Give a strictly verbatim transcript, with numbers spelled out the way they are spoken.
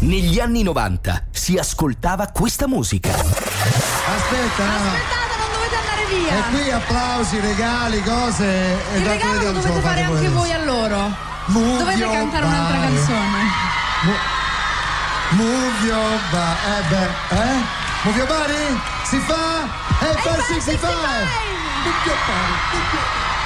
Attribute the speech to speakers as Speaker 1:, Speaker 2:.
Speaker 1: Negli anni novanta si ascoltava questa musica.
Speaker 2: Aspetta,
Speaker 3: aspettate, non dovete andare via.
Speaker 2: E qui applausi, regali, cose. E
Speaker 3: il regalo lo dovete fare anche voi a loro.
Speaker 2: Move
Speaker 3: dovete cantare un'altra
Speaker 2: body.
Speaker 3: canzone.
Speaker 2: Mo- move your body. Eh beh, eh? Move your body? Si fa? E fa sessantacinque. Move your body. Move your...